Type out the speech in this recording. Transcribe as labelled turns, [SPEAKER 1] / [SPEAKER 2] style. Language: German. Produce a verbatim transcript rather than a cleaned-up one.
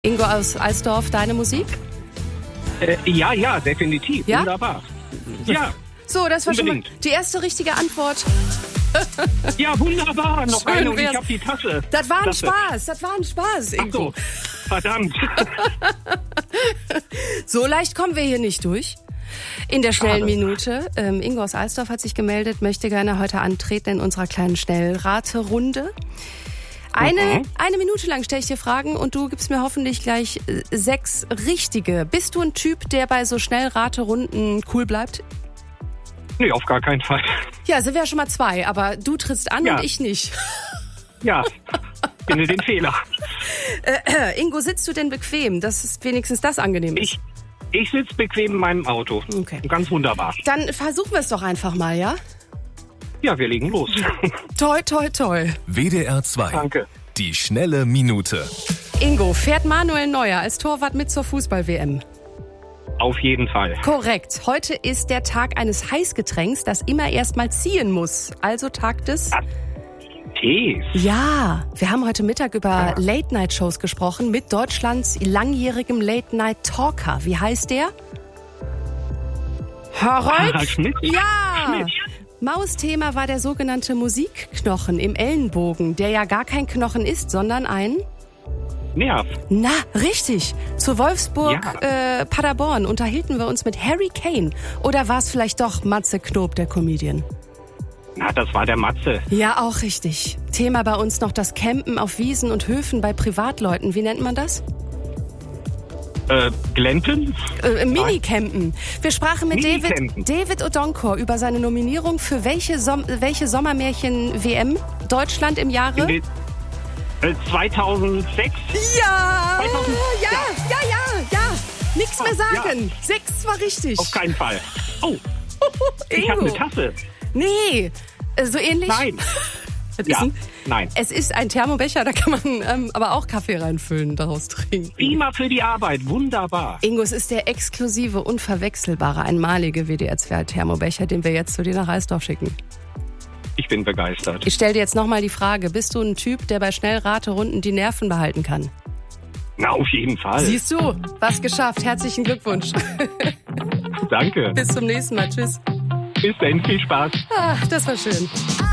[SPEAKER 1] Ingo aus Alsdorf, deine Musik?
[SPEAKER 2] Äh, ja, ja, definitiv.
[SPEAKER 1] Ja?
[SPEAKER 2] Wunderbar. Ja.
[SPEAKER 1] So, das war
[SPEAKER 2] unbedingt.
[SPEAKER 1] schon mal die erste richtige Antwort.
[SPEAKER 2] Ja, wunderbar. Noch
[SPEAKER 1] Schön
[SPEAKER 2] eine und ich
[SPEAKER 1] wär's.
[SPEAKER 2] habe die Tasse.
[SPEAKER 1] Das war ein
[SPEAKER 2] Tasse.
[SPEAKER 1] Spaß, das war ein Spaß,
[SPEAKER 2] Ach
[SPEAKER 1] Ingo.
[SPEAKER 2] so, verdammt.
[SPEAKER 1] So leicht kommen wir hier nicht durch. In der schnellen
[SPEAKER 2] Schade.
[SPEAKER 1] Minute. Ähm, Ingo aus Alsdorf hat sich gemeldet, möchte gerne heute antreten in unserer kleinen Schnellraterunde. Eine,
[SPEAKER 2] Mhm.
[SPEAKER 1] eine Minute lang stelle ich dir Fragen und du gibst mir hoffentlich gleich äh, sechs richtige. Bist du ein Typ, der bei so Schnellraterunden cool bleibt?
[SPEAKER 2] Nee, auf gar keinen Fall.
[SPEAKER 1] Ja, sind wir ja schon mal zwei, aber du trittst an
[SPEAKER 2] Ja.
[SPEAKER 1] und ich nicht.
[SPEAKER 2] Ja, finde den Fehler.
[SPEAKER 1] Äh, Ingo, sitzt du denn bequem? Das ist wenigstens das angenehm ist.
[SPEAKER 2] Ich, ich sitze bequem in meinem Auto.
[SPEAKER 1] Okay.
[SPEAKER 2] Ganz wunderbar.
[SPEAKER 1] Dann versuchen wir es doch einfach mal, ja?
[SPEAKER 2] Ja, wir legen los.
[SPEAKER 1] Toi, toi, toi.
[SPEAKER 3] W D R zwei.
[SPEAKER 2] Danke.
[SPEAKER 3] Die schnelle Minute.
[SPEAKER 1] Ingo, fährt Manuel Neuer als Torwart mit zur Fußball-W M?
[SPEAKER 2] Auf jeden Fall.
[SPEAKER 1] Korrekt. Heute ist der Tag eines Heißgetränks, das immer erst mal ziehen muss. Also Tag des...
[SPEAKER 2] Tees.
[SPEAKER 1] Ja, wir haben heute Mittag über Late-Night-Shows gesprochen mit Deutschlands langjährigem Late-Night-Talker. Wie heißt der?
[SPEAKER 2] Harald
[SPEAKER 1] Harald
[SPEAKER 2] Schmidt?
[SPEAKER 1] Ja!
[SPEAKER 2] Schmidt.
[SPEAKER 1] Mausthema war der sogenannte Musikknochen im Ellenbogen, der ja gar kein Knochen ist, sondern ein...
[SPEAKER 2] Nerv.
[SPEAKER 1] Na, richtig. Zu Wolfsburg,
[SPEAKER 2] Ja.
[SPEAKER 1] äh, Paderborn unterhielten wir uns mit Harry Kane. Oder war es vielleicht doch Matze Knob, der Comedian?
[SPEAKER 2] Na, das war der Matze.
[SPEAKER 1] Ja, auch richtig. Thema bei uns noch das Campen auf Wiesen und Höfen bei Privatleuten. Wie nennt man das?
[SPEAKER 2] Äh, Glenten?
[SPEAKER 1] Äh, Minicampen. Wir sprachen mit David,
[SPEAKER 2] Minicampen.
[SPEAKER 1] David Odonkor über seine Nominierung für welche, Som- welche Sommermärchen-W M Deutschland im Jahre?
[SPEAKER 2] In den, äh, zweitausendsechs?
[SPEAKER 1] Ja!
[SPEAKER 2] zweitausend
[SPEAKER 1] Ja, ja, ja, ja. Nichts mehr sagen.
[SPEAKER 2] Ja.
[SPEAKER 1] Sechs war richtig.
[SPEAKER 2] Auf keinen Fall. Oh, ich habe eine Tasse.
[SPEAKER 1] Nee, äh, so ähnlich.
[SPEAKER 2] Nein.
[SPEAKER 1] Es
[SPEAKER 2] Ja,
[SPEAKER 1] ist ein,
[SPEAKER 2] nein.
[SPEAKER 1] Es ist ein Thermobecher, da kann man ähm, aber auch Kaffee reinfüllen, daraus trinken.
[SPEAKER 2] Prima für die Arbeit. Wunderbar.
[SPEAKER 1] Ingo, es ist der exklusive, unverwechselbare, einmalige W D R zwei Thermobecher, den wir jetzt zu dir nach Reisdorf schicken.
[SPEAKER 2] Ich bin begeistert.
[SPEAKER 1] Ich stelle dir jetzt nochmal die Frage, bist du ein Typ, der bei Schnellraterunden die Nerven behalten kann?
[SPEAKER 2] Na, auf jeden Fall.
[SPEAKER 1] Siehst du, was geschafft. Herzlichen Glückwunsch.
[SPEAKER 2] Danke.
[SPEAKER 1] Bis zum nächsten Mal. Tschüss.
[SPEAKER 2] Bis dann. Viel Spaß.
[SPEAKER 1] Ah, das war schön.